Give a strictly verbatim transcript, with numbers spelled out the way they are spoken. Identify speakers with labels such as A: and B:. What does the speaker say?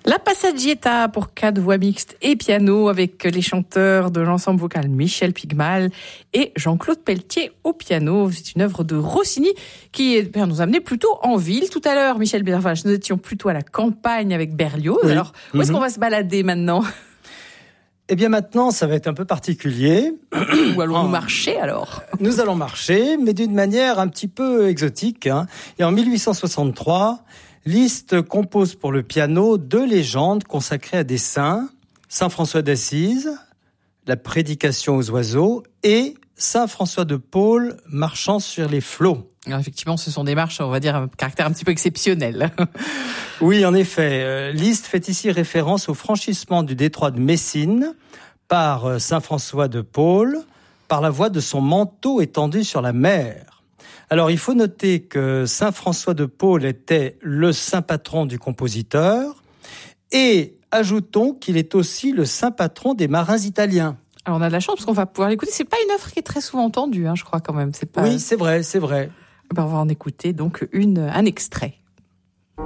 A: La Passaggietta pour quatre voix mixtes et piano avec les chanteurs de l'ensemble vocal Michel Pigmal et Jean-Claude Pelletier au piano. C'est une œuvre de Rossini qui ben, nous a amené plutôt en ville. Tout à l'heure, Michel Bervache, nous étions plutôt à la campagne avec Berlioz. Oui. Alors, où est-ce mm-hmm. qu'on va se balader maintenant ?
B: Eh bien maintenant, ça va être un peu particulier.
A: Où allons-nous marcher alors ?
B: Nous allons marcher, mais d'une manière un petit peu exotique. Hein. Et en dix-huit cent soixante-trois, Liszt compose pour le piano deux légendes consacrées à des saints, Saint François d'Assise, la prédication aux oiseaux, et Saint François de Paule marchant sur les flots.
A: Alors effectivement, ce sont des marches, on va dire, un caractère un petit peu exceptionnel.
B: Oui, en effet. Liszt fait ici référence au franchissement du détroit de Messine par Saint François de Paule, par la voie de son manteau étendu sur la mer. Alors, il faut noter que Saint François de Paule était le saint patron du compositeur et ajoutons qu'il est aussi le saint patron des marins italiens.
A: Alors, on a de la chance parce qu'on va pouvoir l'écouter. C'est pas une œuvre qui est très souvent entendue, hein, je crois quand même. C'est pas...
B: Oui, c'est vrai, c'est vrai.
A: Ben, on va en écouter donc une, un extrait.